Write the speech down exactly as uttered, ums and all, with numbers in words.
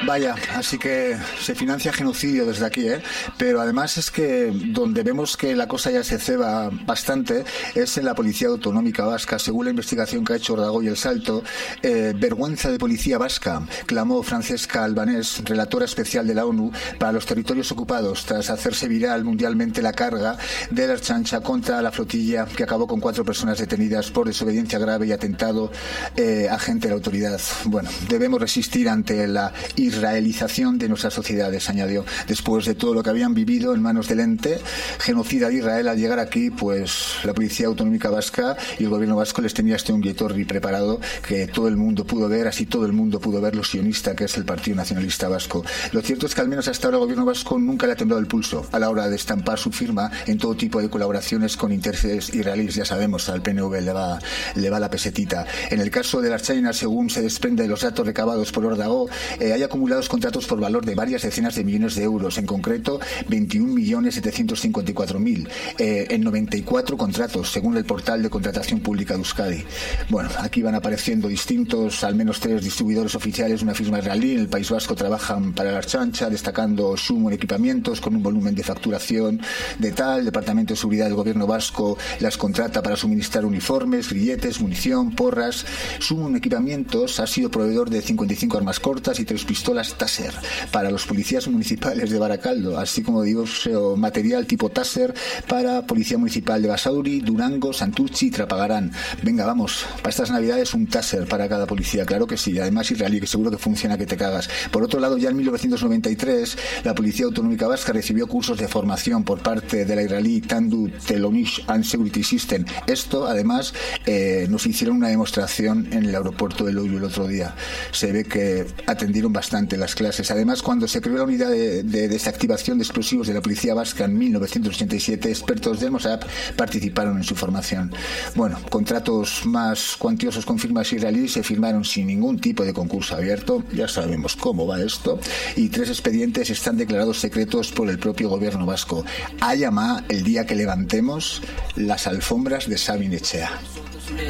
Vaya, así que se financia genocidio desde aquí, ¿eh? Pero además es que donde vemos que la cosa ya se ceba bastante es en la Policía Autonómica Vasca. Según la investigación que ha hecho Ordagoy El Salto, eh, vergüenza de policía vasca, clamó Francesca Albanés, relatora especial de la ONU para los territorios ocupados, tras hacerse viral mundialmente la carga de la Ertzaintza contra la flotilla que acabó con cuatro personas detenidas por desobediencia grave y atentado eh, agente de la autoridad. Bueno, debemos resistir ante la israelización de nuestras sociedades, añadió. Después de todo lo que habían vivido en manos del ente genocida de Israel, al llegar aquí, pues la Policía Autonómica Vasca y el gobierno vasco les tenía este ungüetorri preparado que todo el mundo pudo ver, así todo el mundo pudo ver lo sionista que es el Partido Nacionalista Vasco. Lo cierto es que al menos hasta ahora el gobierno vasco nunca le ha temblado el pulso a la hora de estampar su firma en todo tipo de colaboraciones con intereses israelíes. Ya sabemos, al P N V le va, le va la pesetita. En el caso de la Ertzaintza, según se desprende de los datos recabados por Ordago, eh, hay acumulados contratos por valor de varias decenas de millones de euros, en concreto veintiún millones setecientos cincuenta y cuatro mil eh, en noventa y cuatro contratos, según el portal de contratación pública de Euskadi. Bueno, aquí van apareciendo distintos, al menos tres distribuidores oficiales de una firma israelí. En el País Vasco trabajan para la Ertzaintza, destacando Sumo en equipamientos con un volumen de facturación de tal. El Departamento de Seguridad del Gobierno Vasco las contrata para suministrar uniformes, grilletes, munición, porras. Sumo en equipamientos ha sido proveedor de cincuenta y cinco armas cortas y tres pistolas Taser para los policías municipales de Baracaldo, así como diverso material tipo Taser para Policía Municipal de Basauri, Durango, Santurtzi y Trapagarán. Venga, vamos, para estas navidades un Taser para cada policía, claro que sí, además israelí, que seguro que funciona que te cagas. Por otro lado, ya en mil novecientos noventa y tres la Policía Autonómica Vasca recibió cursos de formación por parte de la israelí Tandu Telonish and Security System. Esto, además, eh, nos hicieron una demostración en el aeropuerto de Loiu el otro día. Se ve que atendieron bastante las clases. Además, cuando se creó la unidad de, de desactivación de explosivos de la Policía Vasca en mil novecientos ochenta y siete, expertos del Mossad participaron en su formación. Bueno, contratos más cuantiosos con firmas israelíes se firmaron sin ningún tipo de concurso abierto. Ya sabemos cómo va esto. Y tres expedientes están declarados secretos por el propio gobierno vasco. A llama el día que levantemos las alfombras de Sabin Etxea.